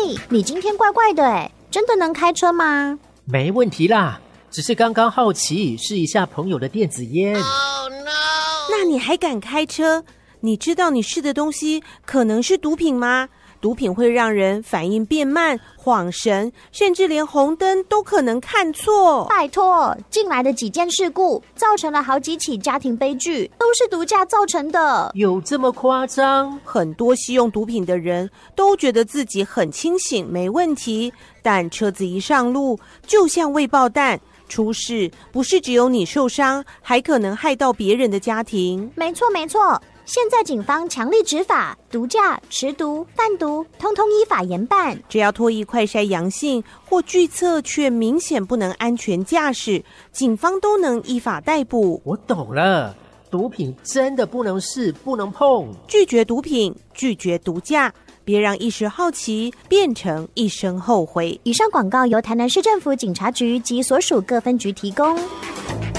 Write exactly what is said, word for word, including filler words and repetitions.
嘿，你今天怪怪的诶，真的能开车吗？ 没问题啦，只是刚刚好奇试一下朋友的电子烟。 Oh, no! 那你还敢开车？你知道你试的东西可能是毒品吗？毒品会让人反应变慢、晃神，甚至连红灯都可能看错。 拜托，近来的几件事故造成了好几起家庭悲剧，都是毒驾造成的。 有这么夸张？ 很多吸用毒品的人都觉得自己很清醒，没问题，但车子一上路，就像未爆弹，出事不是只有你受伤，还可能害到别人的家庭。 没错没错，现在警方强力执法，毒驾、持毒、贩毒，通通依法严办。 只要唾液快筛阳性或拒测却明显不能安全驾驶，警方都能依法逮捕。 我懂了，毒品真的不能试，不能碰。 拒绝毒品，拒绝毒驾，别让一时好奇变成一生后悔。 以上广告由台南市政府警察局及所属各分局提供。